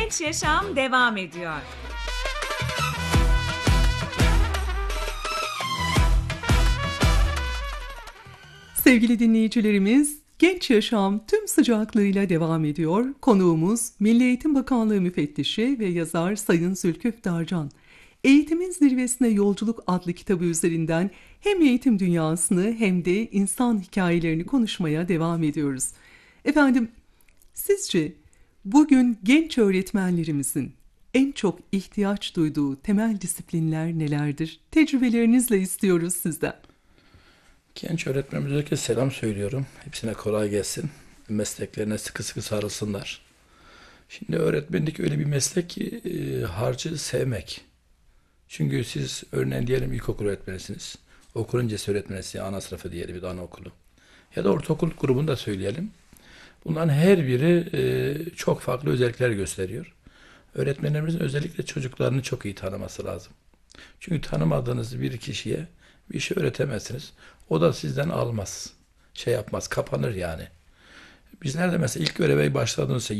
Genç Yaşam devam ediyor. Sevgili dinleyicilerimiz, Genç Yaşam tüm sıcaklığıyla devam ediyor. Konuğumuz Milli Eğitim Bakanlığı Müfettişi ve yazar Sayın Zülküf Darcan. Eğitimin Zirvesine Yolculuk adlı kitabı üzerinden hem eğitim dünyasını hem de insan hikayelerini konuşmaya devam ediyoruz. Efendim, sizce bugün genç öğretmenlerimizin en çok ihtiyaç duyduğu temel disiplinler nelerdir? Tecrübelerinizle istiyoruz sizden. Genç öğretmenimize selam söylüyorum. Hepsine kolay gelsin. Mesleklerine sıkı sıkı sarılsınlar. Şimdi öğretmenlik öyle bir meslek ki harcı sevmek. Çünkü siz örneğin diyelim ilkokul öğretmenisiniz. Okul öncesi öğretmenisiniz, ana sınıfı diyelim bir de anaokulu. Ya da ortaokul grubunu da söyleyelim. Bunların her biri çok farklı özellikler gösteriyor. Öğretmenlerimizin özellikle çocuklarını çok iyi tanıması lazım. Çünkü tanımadığınız bir kişiye bir şey öğretemezsiniz. O da sizden almaz. Şey yapmaz, kapanır yani. Bizler de mesela ilk göreve başladığınızda